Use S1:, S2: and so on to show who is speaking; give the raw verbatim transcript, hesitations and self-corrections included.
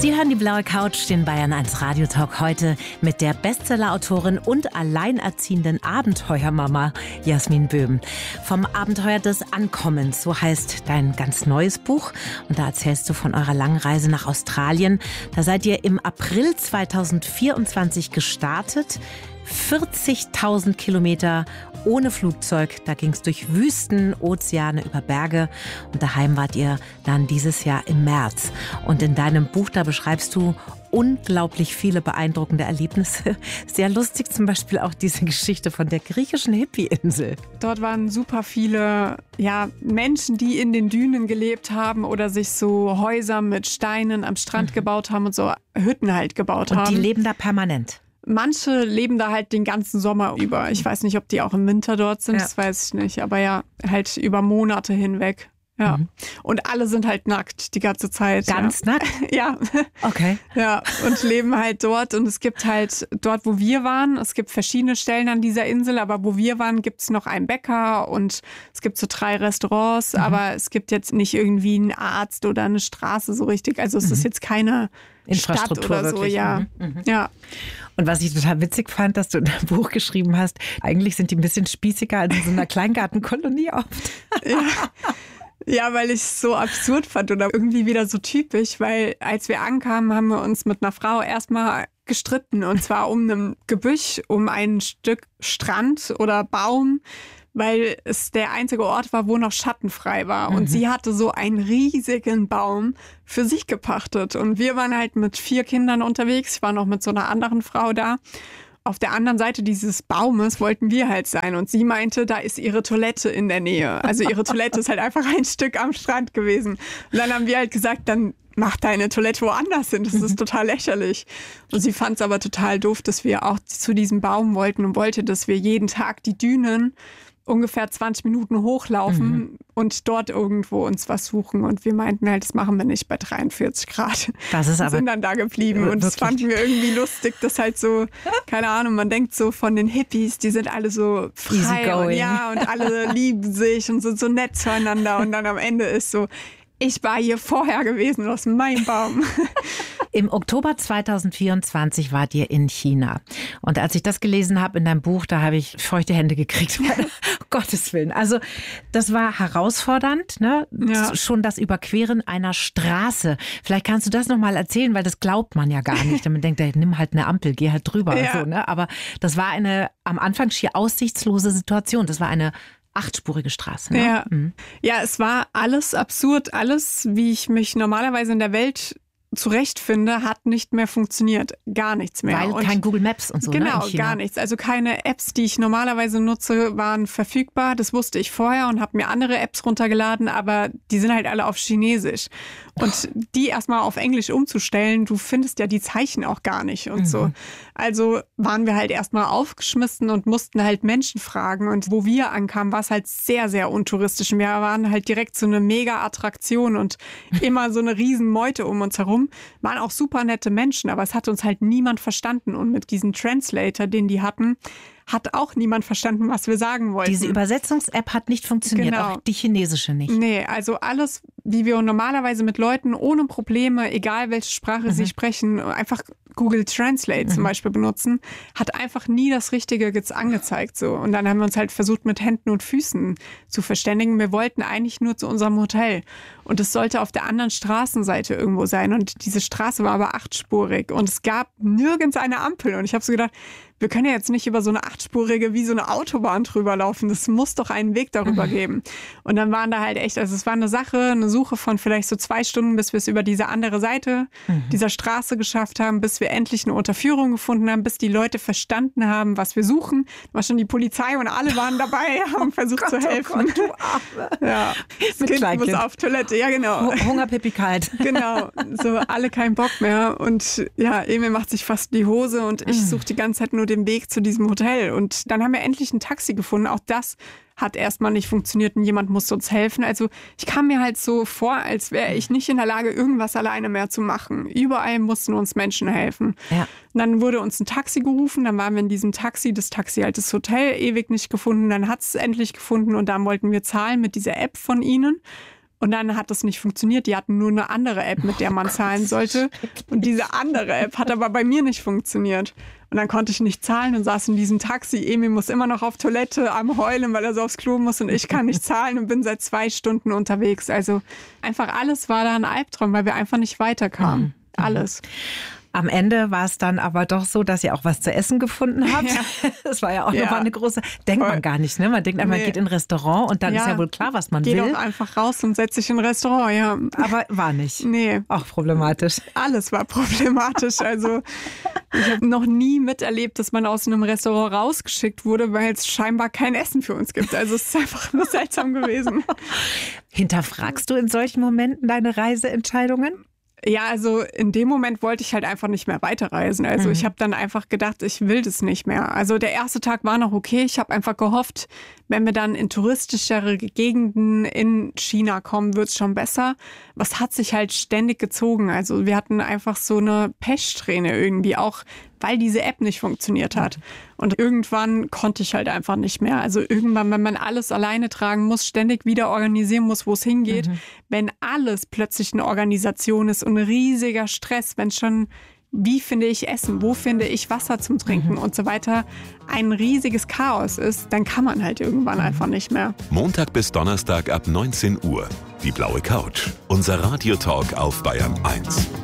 S1: Sie hören die blaue Couch, den Bayern eins Radiotalk heute mit der Bestsellerautorin und alleinerziehenden Abenteuermama Jasmin Böhm. Vom Abenteuer des Ankommens, so heißt dein ganz neues Buch. Und da erzählst du von eurer langen Reise nach Australien. Da seid ihr im April zweitausendvierundzwanzig gestartet. vierzigtausend Kilometer ohne Flugzeug. Da ging es durch Wüsten, Ozeane, über Berge. Und daheim wart ihr dann dieses Jahr im März. Und in deinem Buch, da beschreibst du unglaublich viele beeindruckende Erlebnisse. Sehr lustig zum Beispiel auch diese Geschichte von der griechischen Hippie-Insel.
S2: Dort waren super viele ja, Menschen, die in den Dünen gelebt haben oder sich so Häuser mit Steinen am Strand mhm. gebaut haben und so Hütten halt gebaut
S1: und
S2: haben.
S1: Und die leben da permanent?
S2: Manche leben da halt den ganzen Sommer über. Ich weiß nicht, ob die auch im Winter dort sind, ja. Das weiß ich nicht. Aber ja, halt über Monate hinweg. Ja. Mhm. Und alle sind halt nackt die ganze Zeit.
S1: Ganz
S2: ja.
S1: nackt?
S2: Ja.
S1: Okay.
S2: Ja, und leben halt dort. Und es gibt halt dort, wo wir waren, es gibt verschiedene Stellen an dieser Insel, aber wo wir waren, gibt es noch einen Bäcker und es gibt so drei Restaurants, mhm. aber es gibt jetzt nicht irgendwie einen Arzt oder eine Straße so richtig. Also es mhm. ist jetzt keine
S1: Infrastruktur
S2: Stadt oder so,
S1: wirklich.
S2: ja.
S1: Mhm. Mhm.
S2: Ja.
S1: Und was ich total witzig fand, dass du in deinem Buch geschrieben hast, eigentlich sind die ein bisschen spießiger als in so einer Kleingartenkolonie oft.
S2: Ja. Ja, weil ich es so absurd fand oder irgendwie wieder so typisch, weil als wir ankamen, haben wir uns mit einer Frau erstmal gestritten und zwar um ein Gebüsch, um ein Stück Strand oder Baum, weil es der einzige Ort war, wo noch schattenfrei war. Und mhm. sie hatte so einen riesigen Baum für sich gepachtet. Und wir waren halt mit vier Kindern unterwegs. Ich war noch mit so einer anderen Frau da. Auf der anderen Seite dieses Baumes wollten wir halt sein. Und sie meinte, da ist ihre Toilette in der Nähe. Also ihre Toilette ist halt einfach ein Stück am Strand gewesen. Und dann haben wir halt gesagt, dann mach deine Toilette woanders hin. Das ist total lächerlich. Und sie fand es aber total doof, dass wir auch zu diesem Baum wollten und wollte, dass wir jeden Tag die Dünen ungefähr zwanzig Minuten hochlaufen mhm. und dort irgendwo uns was suchen. Und wir meinten halt, das machen wir nicht bei dreiundvierzig Grad.
S1: Das ist aber
S2: sind dann da geblieben. Und das fanden wir irgendwie lustig, dass halt so, keine Ahnung, man denkt so von den Hippies, die sind alle so frei und, ja, und alle lieben sich und sind so nett zueinander. Und dann am Ende ist so, ich war hier vorher gewesen, aus meinem Baum.
S1: Im Oktober zweitausendvierundzwanzig wart ihr in China. Und als ich das gelesen habe in deinem Buch, da habe ich feuchte Hände gekriegt. um Gottes Willen. Also das war herausfordernd, ne? Ja. Schon das Überqueren einer Straße. Vielleicht kannst du das nochmal erzählen, weil das glaubt man ja gar nicht. Man denkt, ey, nimm halt eine Ampel, geh halt drüber. Ja. So, ne? Aber das war eine am Anfang schier aussichtslose Situation. Das war eine achtspurige Straße. Ne?
S2: Ja.
S1: Mhm.
S2: Ja, es war alles absurd. Alles, wie ich mich normalerweise in der Welt zurechtfinde, hat nicht mehr funktioniert. Gar nichts mehr.
S1: Weil
S2: und
S1: kein Google Maps und so.
S2: Genau,
S1: ne, in China.
S2: Gar nichts. Also keine Apps, die ich normalerweise nutze, waren verfügbar. Das wusste ich vorher und habe mir andere Apps runtergeladen, aber die sind halt alle auf Chinesisch. Und die erstmal auf Englisch umzustellen, du findest ja die Zeichen auch gar nicht und mhm. so. Also waren wir halt erstmal aufgeschmissen und mussten halt Menschen fragen. Und wo wir ankamen, war es halt sehr, sehr untouristisch. Wir waren halt direkt so eine Mega-Attraktion und immer so eine riesen Meute um uns herum. Waren auch super nette Menschen, aber es hat uns halt niemand verstanden. Und mit diesem Translator, den die hatten, hat auch niemand verstanden, was wir sagen wollten.
S1: Diese Übersetzungs-App hat nicht funktioniert,
S2: genau.
S1: Auch die chinesische nicht.
S2: Nee, also alles, wie wir normalerweise mit Leuten ohne Probleme, egal welche Sprache mhm. sie sprechen, einfach Google Translate mhm. zum Beispiel benutzen, hat einfach nie das Richtige jetzt angezeigt. So. Und dann haben wir uns halt versucht, mit Händen und Füßen zu verständigen. Wir wollten eigentlich nur zu unserem Hotel. Und es sollte auf der anderen Straßenseite irgendwo sein. Und diese Straße war aber achtspurig. Und es gab nirgends eine Ampel. Und ich habe so gedacht, wir können ja jetzt nicht über so eine achtspurige, wie so eine Autobahn drüber laufen. Das muss doch einen Weg darüber geben. Und dann waren da halt echt, also es war eine Sache, eine Suche von vielleicht so zwei Stunden, bis wir es über diese andere Seite mhm. dieser Straße geschafft haben, bis wir endlich eine Unterführung gefunden haben, bis die Leute verstanden haben, was wir suchen. Da war schon die Polizei und alle waren dabei, haben versucht oh Gott, zu helfen. Oh Gott, du Arme. Ja, das Mit Kind Kleinkind. muss auf Toilette, ja genau.
S1: Hunger, Pipi, kalt.
S2: Genau, so alle keinen Bock mehr. Und ja, Emil macht sich fast die Hose und ich suche die ganze Zeit nur den Weg zu diesem Hotel. Und dann haben wir endlich ein Taxi gefunden. Auch das hat erstmal nicht funktioniert und jemand musste uns helfen. Also ich kam mir halt so vor, als wäre ich nicht in der Lage, irgendwas alleine mehr zu machen. Überall mussten uns Menschen helfen.
S1: Ja.
S2: Und dann wurde uns ein Taxi gerufen, dann waren wir in diesem Taxi, das Taxi halt das Hotel ewig nicht gefunden, dann hat es endlich gefunden und dann wollten wir zahlen mit dieser App von ihnen. Und dann hat das nicht funktioniert. Die hatten nur eine andere App, mit der man oh zahlen sollte. Und diese andere App hat aber bei mir nicht funktioniert. Und dann konnte ich nicht zahlen und saß in diesem Taxi. Emil muss immer noch auf Toilette am Heulen, weil er so aufs Klo muss. Und ich kann nicht zahlen und bin seit zwei Stunden unterwegs. Also einfach alles war da ein Albtraum, weil wir einfach nicht weiterkamen. Mhm. Alles.
S1: Am Ende war es dann aber doch so, dass ihr auch was zu essen gefunden habt.
S2: Ja.
S1: Das war ja auch
S2: Ja.
S1: nochmal eine große... Denkt
S2: Voll.
S1: man gar nicht, ne? Man denkt einfach,
S2: Nee.
S1: man geht in ein Restaurant und dann
S2: Ja.
S1: ist ja wohl klar, was man
S2: Geh
S1: will.
S2: doch einfach raus und setz dich in ein Restaurant, ja.
S1: Aber war nicht.
S2: Nee,
S1: Auch problematisch.
S2: alles war problematisch. Also ich habe noch nie miterlebt, dass man aus einem Restaurant rausgeschickt wurde, weil es scheinbar kein Essen für uns gibt. Also es ist einfach nur seltsam gewesen.
S1: Hinterfragst du in solchen Momenten deine Reiseentscheidungen?
S2: Ja, also in dem Moment wollte ich halt einfach nicht mehr weiterreisen. Also
S1: Mhm.
S2: ich habe dann einfach gedacht, ich will das nicht mehr. Also der erste Tag war noch okay. Ich habe einfach gehofft, wenn wir dann in touristischere Gegenden in China kommen, wird es schon besser. Was hat sich halt ständig gezogen. Also wir hatten einfach so eine Pechsträhne irgendwie, auch weil diese App nicht funktioniert hat. Und irgendwann konnte ich halt einfach nicht mehr. Also irgendwann, wenn man alles alleine tragen muss, ständig wieder organisieren muss, wo es hingeht,
S1: Mhm.
S2: wenn alles plötzlich eine Organisation ist und ein riesiger Stress, wenn schon, wie finde ich Essen, wo finde ich Wasser zum Trinken und so weiter, ein riesiges Chaos ist, dann kann man halt irgendwann einfach nicht mehr.
S3: Montag bis Donnerstag ab neunzehn Uhr. Die blaue Couch. Unser Radiotalk auf Bayern eins.